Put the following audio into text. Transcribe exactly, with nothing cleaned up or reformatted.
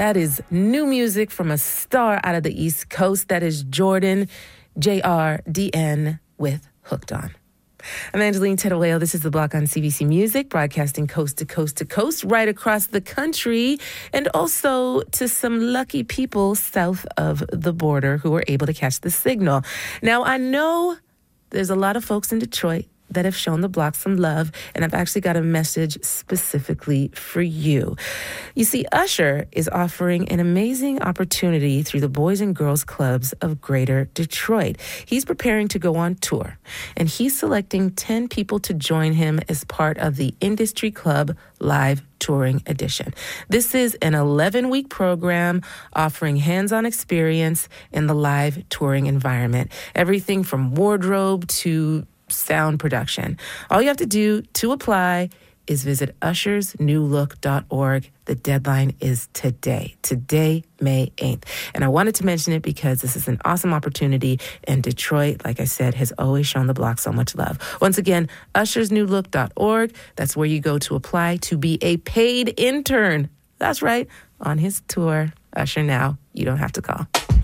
That is new music from a star out of the East Coast. That is Jordan, J R D N with Hooked On. I'm Angeline Teruel. This is The Block on C B C Music, broadcasting coast to coast to coast, right across the country, and also to some lucky people south of the border who were able to catch the signal. Now, I know there's a lot of folks in Detroit that have shown the block some love, and I've actually got a message specifically for you. You see, Usher is offering an amazing opportunity through the Boys and Girls Clubs of Greater Detroit. He's preparing to go on tour, and he's selecting ten people to join him as part of the Industry Club Live Touring Edition. This is an eleven-week program offering hands-on experience in the live touring environment. Everything from wardrobe to sound production. All you have to do to apply is visit ushers new look dot org. The deadline is today, today, May eighth. And I wanted to mention it because this is an awesome opportunity, and Detroit, like I said, has always shown the block so much love. Once again, ushers new look dot org. That's where you go to apply to be a paid intern. That's right, on his tour. Usher now, you don't have to call.